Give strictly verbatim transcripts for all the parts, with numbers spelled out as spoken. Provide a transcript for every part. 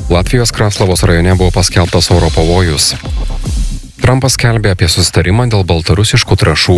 Latvijos Kraslavos rajone buvo paskelbtas oro pavojus. Trumpas skelbė apie susitarimą dėl baltarusiškų trąšų.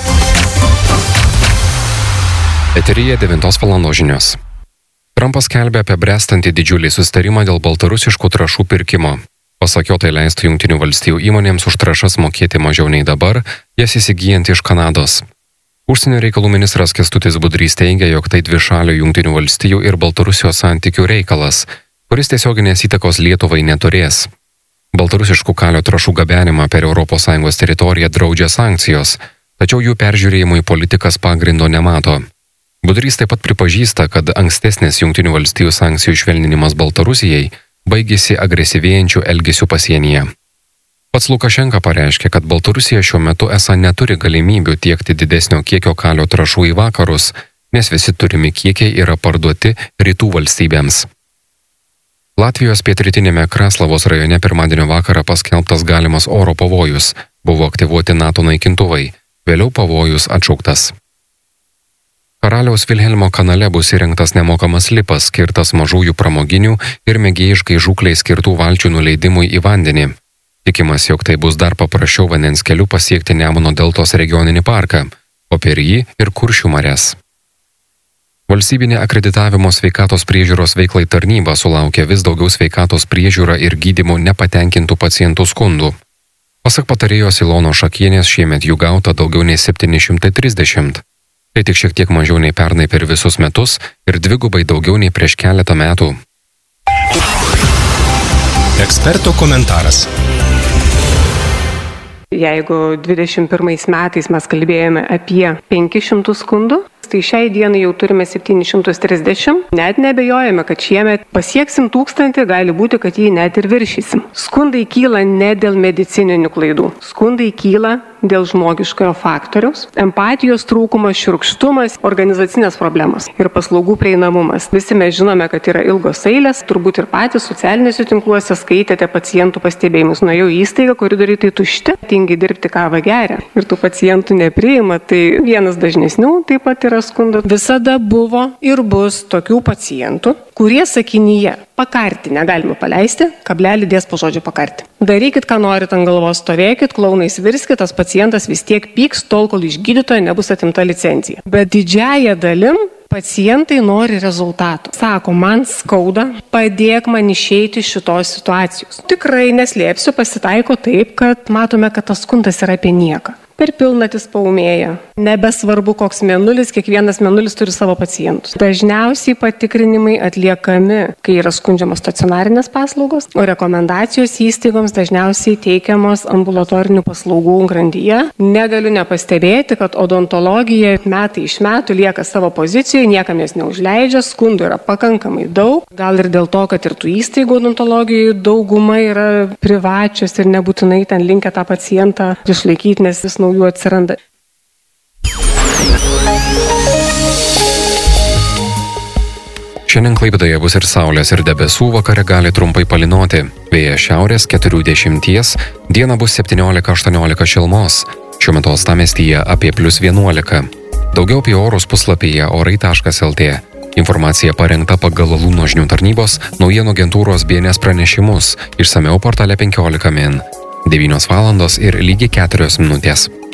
Eteryje devintos valandos žinios. Trumpas skelbė apie bręstantį didžiulį susitarimą dėl baltarusiškų trąšų pirkimo. Pasak jo, tai leistų Jungtinių valstijų įmonėms už trąšas mokėti mažiau nei dabar, jas įsigijant iš Kanados. Užsienio reikalų ministras Kęstutis Budrys teigia, jog tai dvišalių Jungtinių valstijų ir Baltarusijos santykių reikalas, kuris tiesioginės įtakos Lietuvai neturės. Baltarusiškų kalio trąšų gabenimą per Europos Sąjungos teritoriją draudžia sankcijos, tačiau jų peržiūrėjimui politikas pagrindo nemato. Budrys taip pat pripažįsta, kad ankstesnės Jungtinių valstijų sankcijų švelninimas Baltarusijai baigėsi agresyvėjančių elgesių pasienyje. Pats Lukašenka pareiškė, kad Baltarusija šiuo metu esą neturi galimybių tiekti didesnio kiekio kalio trąšų į vakarus, nes visi turimi kiekiai yra parduoti rytų valstybėms. Latvijos pietrytinėme Kraslavos rajone pirmadienio vakarą paskelbtas galimas oro pavojus, buvo aktyvuoti NATO naikintuvai, vėliau pavojus atšauktas. Karaliaus Vilhelmo kanale bus įrengtas nemokamas lipas, skirtas mažųjų pramoginių ir mėgėjiškai žūklei skirtų valčių nuleidimui į vandenį. Tikimas, jog tai bus dar paprasčiau vandens keliu pasiekti Nemuno deltos regioninį parką, o per jį ir Kuršių marias. Valstybinė akreditavimo sveikatos priežiūros veiklai tarnyba sulaukė vis daugiau sveikatos priežiūra ir gydymu nepatenkintų pacientų skundų. Pasak patarėjos Ilonos Šakienės, šiemet jų gauta daugiau nei septyni šimtai trisdešimt. Tai tik šiek tiek mažiau nei pernai per visus metus ir dvigubai daugiau nei prieš keletą metų. Eksperto komentaras. Jeigu dvidešimt pirmais metais mes kalbėjome apie penkis šimtus skundų, tai šiai dienai jau turime septynis šimtus trisdešimt. Net nebejojame, kad šiemet pasieksim tūkstantį, gali būti, kad jį net ir viršysim. Skundai kyla ne dėl medicininių klaidų. Skundai kyla dėl žmogiškojo faktoriaus, empatijos trūkumas, šiurkštumas, organizacinės problemos ir paslaugų prieinamumas. Visi mes žinome, kad yra ilgos eilės, turbūt ir patys socialiniuose tinkluose skaitėte pacientų pastebėjimus. Nuėjau į įstaigą, koridoriai tai tušti, tingi dirbti kavą geria ir tų pacientų nepriima. Tai vienas dažnesnių taip pat yra skundų. Visada buvo ir bus tokių pacientų, kurie sakinyje pakarti negalima paleisti, kablelį dės po žodžio pakarti. Darykit, ką norit ant galvos, stovėkit, klounais virskit, tas pacientas vis tiek pyks tol, kol iš gydytojo nebus atimta licencija. Bet didžiąją dalim pacientai nori rezultatų. Sako, man skauda, padėk man išeiti iš šitos situacijos. Tikrai neslėpsiu, pasitaiko taip, kad matome, kad tas skundas yra apie nieką. Per pilnatis paūmėja. Nebesvarbu, koks mėnulis, kiekvienas mėnulis turi savo pacientus. Dažniausiai patikrinimai atliekami, kai yra skundžiamos stacionarinės paslaugos, o rekomendacijos įstaigoms dažniausiai teikiamos ambulatorinių paslaugų grandyje. Negaliu nepastebėti, kad odontologija metai iš metų lieka savo pozicijoje, niekam jas neužleidžia, skundų yra pakankamai daug. Gal ir dėl to, kad ir tų įstaigų odontologijoje dauguma yra privačios ir nebūtinai ten linkę tą pacientą išlaikyti, nes vis naujų atsiranda. Šiandien Klaipėdoje bus ir saulės, ir debesų, vakare gali trumpai palynoti. Vėjas šiaurės keturių dešimties, dieną bus septyniolika aštuoniolika šilumos. Šiuo metu uostamiestyje apie plius vienuolika. Daugiau apie orus puslapyje orai taškas lt. Informacija parengta pagal Luno žinių tarnybos naujienų agentūros B N S pranešimus, išsamiau portale penkiolika min. devynios valandos ir lygiai keturios minutės.